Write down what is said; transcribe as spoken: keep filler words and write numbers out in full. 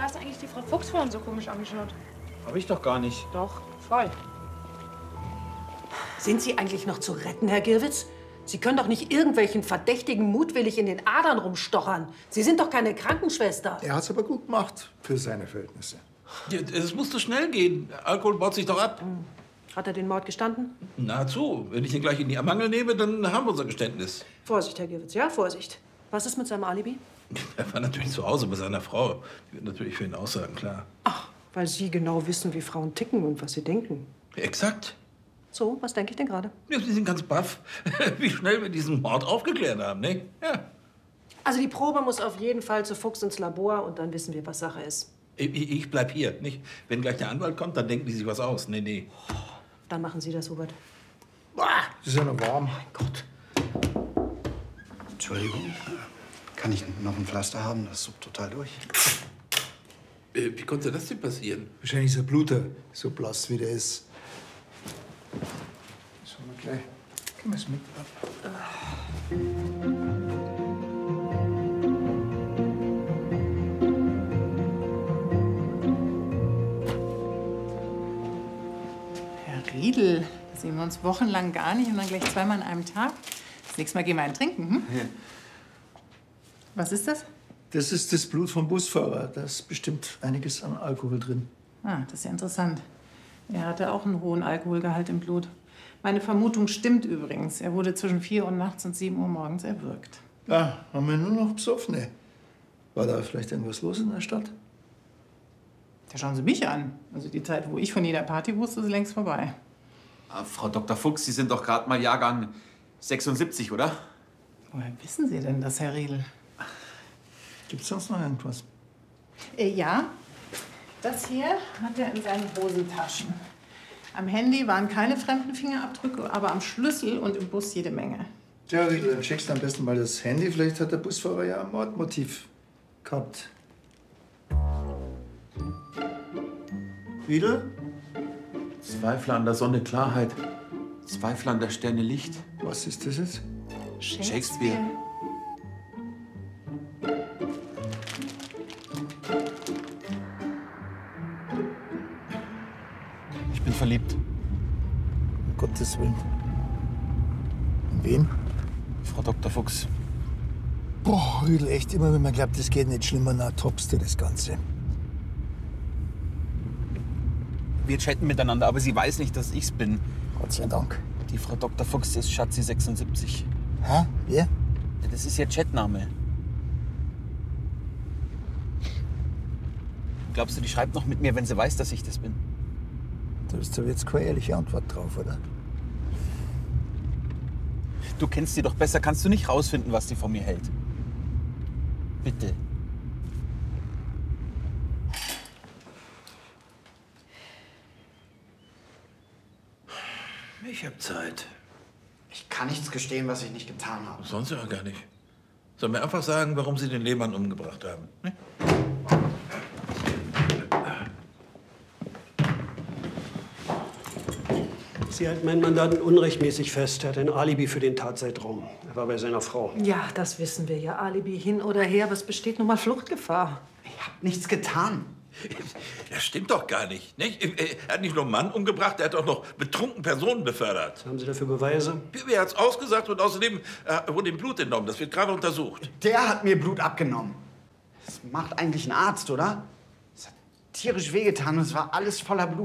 hast eigentlich die Frau Fuchs vorhin so komisch angeschaut? Hab ich doch gar nicht. Doch, voll. Sind Sie eigentlich noch zu retten, Herr Girwitz? Sie können doch nicht irgendwelchen Verdächtigen mutwillig in den Adern rumstochern. Sie sind doch keine Krankenschwester. Er hat's aber gut gemacht für seine Verhältnisse. Es muss so schnell gehen. Alkohol baut sich doch ab. Hat er den Mord gestanden? Nahezu. Wenn ich ihn gleich in die Mangel nehme, dann haben wir unser Geständnis. Vorsicht, Herr Girwitz, ja, Vorsicht. Was ist mit seinem Alibi? Er war natürlich zu Hause bei seiner Frau. Die wird natürlich für ihn aussagen, klar. Ach, weil Sie genau wissen, wie Frauen ticken und was sie denken. Exakt. So, was denke ich denn gerade? Ja, Sie sind ganz baff, wie schnell wir diesen Mord aufgeklärt haben, ne? Ja. Also die Probe muss auf jeden Fall zu Fuchs ins Labor und dann wissen wir, was Sache ist. Ich, ich bleib hier, nicht? Wenn gleich der Anwalt kommt, dann denken die sich was aus. Nee, nee. Dann machen Sie das, Hubert. Es ist ja noch warm. Mein Gott. Entschuldigung. Kann ich noch ein Pflaster haben? Das suppt total durch. Äh, wie konnte das denn passieren? Wahrscheinlich ist er Bluter, so blass wie der ist. Schauen wir gleich. Gehen wir es mit. Herr Riedel, da sehen wir uns wochenlang gar nicht und dann gleich zweimal an einem Tag. Das nächste Mal gehen wir einen trinken, hm? Ja. Was ist das? Das ist das Blut vom Busfahrer. Da ist bestimmt einiges an Alkohol drin. Ah, das ist ja interessant. Er hatte auch einen hohen Alkoholgehalt im Blut. Meine Vermutung stimmt übrigens. Er wurde zwischen vier Uhr nachts und sieben Uhr morgens erwürgt. Ah, haben wir nur noch Besoffene. War da vielleicht irgendwas los in der Stadt? Da schauen Sie mich an. Also die Zeit, wo ich von jeder Party wusste, ist längst vorbei. Ah, Frau Doktor Fuchs, Sie sind doch gerade mal Jahrgang sechsundsiebzig, oder? Woher wissen Sie denn das, Herr Riedel? Gibt's sonst noch irgendwas? Äh, ja. Das hier hat er in seinen Hosentaschen. Am Handy waren keine fremden Fingerabdrücke, aber am Schlüssel und im Bus jede Menge. Ja, Riedel, dann checkst du am besten mal das Handy. Vielleicht hat der Busfahrer ja ein Mordmotiv gehabt. Riedel? Zweifler an der Sonne Klarheit. Zweifler an der Sterne Licht. Was ist das jetzt? Shakespeare. Ich bin verliebt. Um Gottes Willen. In wen? Frau Doktor Fuchs. Boah, Riedel, echt immer, wenn man glaubt, das geht nicht schlimmer, na, toppst du das Ganze. Wir chatten miteinander, aber sie weiß nicht, dass ich's bin. Gott sei Dank. Die Frau Doktor Fuchs ist Schatzi sechsundsiebzig. Hä? Wer? Ja, das ist ihr Chatname. Glaubst du, die schreibt noch mit mir, wenn sie weiß, dass ich das bin? Da ist doch jetzt keine ehrliche Antwort drauf, oder? Du kennst sie doch besser. Kannst du nicht rausfinden, was sie von mir hält? Bitte. Ich hab Zeit. Ich kann nichts gestehen, was ich nicht getan habe. Sonst ja gar nicht. Sollen wir einfach sagen, warum Sie den Lehmann umgebracht haben? Ne? Sie halten meinen Mandanten unrechtmäßig fest. Er hat ein Alibi für den Tatzeitraum. Er war bei seiner Frau. Ja, das wissen wir ja. Alibi hin oder her, aber es besteht nun mal Fluchtgefahr. Ich habe nichts getan. Das stimmt doch gar nicht, nicht. Er hat nicht nur einen Mann umgebracht, er hat auch noch betrunken Personen befördert. Haben Sie dafür Beweise? Er hat es ausgesagt und außerdem äh, wurde ihm Blut entnommen. Das wird gerade untersucht. Der hat mir Blut abgenommen. Das macht eigentlich ein Arzt, oder? Es hat tierisch wehgetan und es war alles voller Blut.